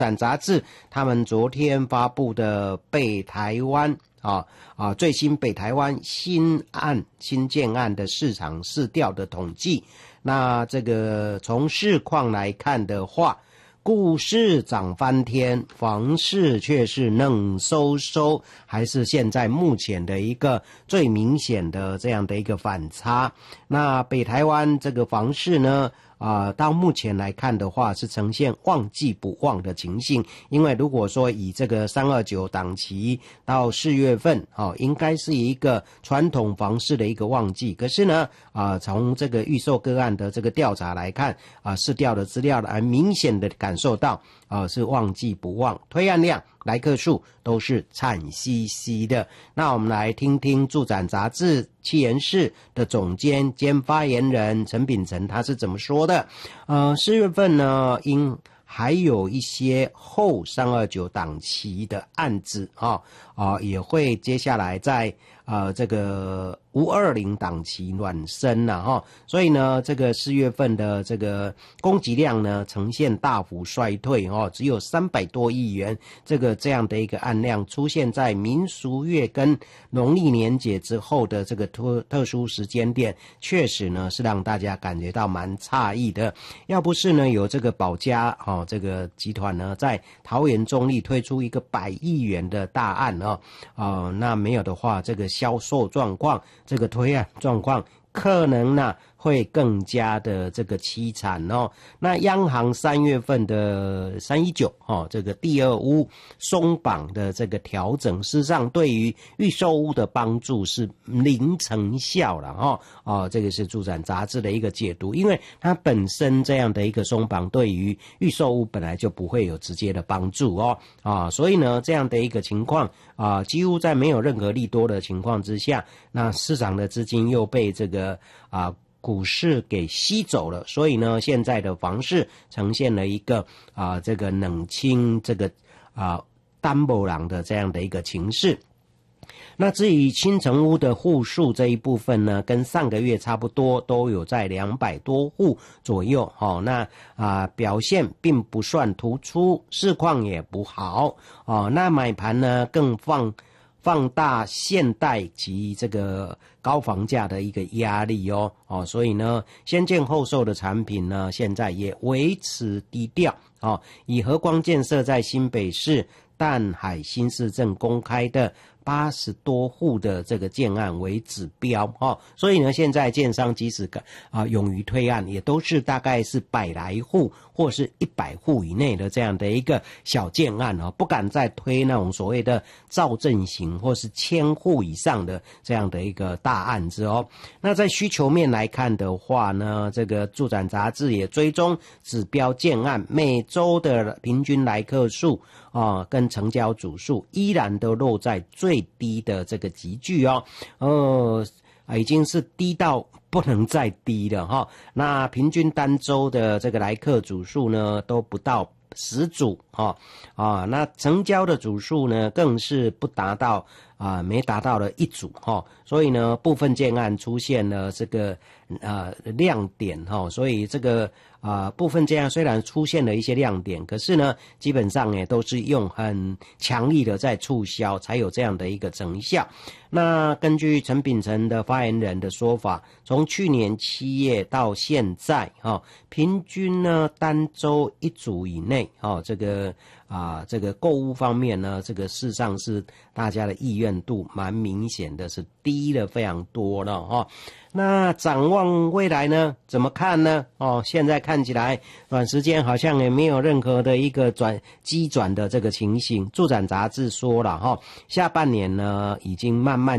展杂志他们昨天发布的北台湾最新北台湾新建案的市场市调的统计，那这个从市况来看的话，股市涨翻天，房市却是冷收收，还是现在目前的一个最明显的这样的一个反差。那北台湾这个房市呢，到目前来看的话是呈现旺季不旺的情形，因为如果说以这个329档期到4月份应该是一个传统房市的一个旺季，可是呢从这个预售个案的这个调查来看市调的资料很明显的感受到是旺季不旺，推案量来客数都是惨兮兮的。那我们来听听住展杂志企研室的总监兼发言人陈秉成他是怎么说的。4月份呢，还有一些后329档期的案子也会接下来在这个520档期暖身了所以呢这个4月份的这个供给量呢呈现大幅衰退只有300多亿元，这样的一个案量出现在民俗月跟农历年节之后的这个特殊时间点，确实呢是让大家感觉到蛮诧异的。要不是呢有这个保家这个集团呢在桃园中壢推出一个100亿元的大案那没有的话，这个销售状况这个推案状况可能呢会更加的这个凄惨那央行3月份的319这个第二屋松绑的这个调整，事实上对于预售屋的帮助是零成效了这个是住展杂志的一个解读，因为它本身这样的一个松绑对于预售屋本来就不会有直接的帮助所以呢这样的一个情况几乎在没有任何利多的情况之下，那市场的资金又被这个股市给吸走了，所以呢现在的房市呈现了一个这个冷清这个淡薄朗的这样的一个情势。那至于新成屋的户数这一部分呢，跟上个月差不多，都有在200多户左右那表现并不算突出，市况也不好那买盘呢更放大现代及这个高房价的一个压力所以呢先建后售的产品呢现在也维持低调以和光建设在新北市淡海新市镇公开的80多户的这个建案为指标所以呢现在建商即使勇于推案，也都是大概是100来户或是100户以内的这样的一个小建案不敢再推那种所谓的造镇型或是1000户以上的这样的一个大案子那在需求面来看的话呢，这个住展杂志也追踪指标建案每周的平均来客数跟成交组数依然都落在最低的这个集聚已经是低到不能再低了那平均单周的这个来客组数呢都不到10组那成交的组数呢更是不达到没达到了1组所以呢部分建案出现了这个亮点所以这个部分建案虽然出现了一些亮点，可是呢基本上也都是用很强力的在促销才有这样的一个成效。那根据陈秉成的发言人的说法，从去年7月到现在平均呢单周1组以内这个购物方面呢，这个事实上是大家的意愿度蛮明显的是低了非常多了那展望未来呢怎么看呢现在看起来短时间好像也没有任何的一个机转的这个情形。住展杂志说了下半年呢已经慢慢